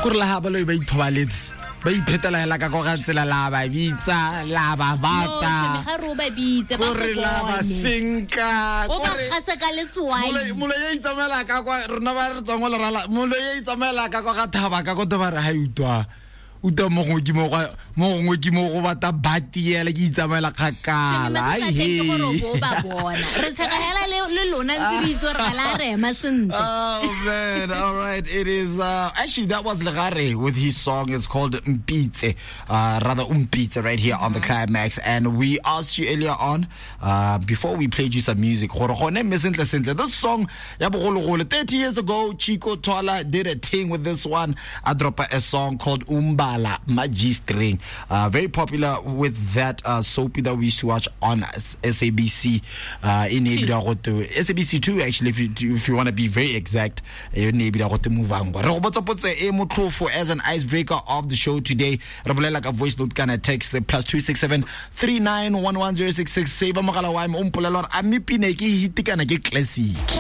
gore la ha ba lo ba ithobaletse ba iphetela hela ka go ga tsela la ba bitsa la ba bata ga ro ba bitse ba gore la ba senka o ba gasa ka letswai molo ye itsamela ka kwa rona ba re tswang le rala molo ye itsamela ka kwa ga thaba ka go to ba re ha utwa uta mo ngwe ke mo go bata bati yela ke itsamela khakala ai he ba bona re tshega hela le lona ntse di itse re la rema sente. Oh man, all right, it is actually that was Legare with his song. It's called Mpitse, rather Umpitse right here on the Climax. And we asked you earlier on before we played you some music, this song 30 years ago Chico Twala did a thing with this one. I dropped a song called Umbala Magistring, very popular with that soapy that we used to watch on SABC in SABC 2 actually, if you want to be very exact. Maybe I got to move on. As an icebreaker of the show today, like a voice note kind of text the +267 3911 066. Save a magala wa mo mpolelwa a mipine ke hit kana ke classic.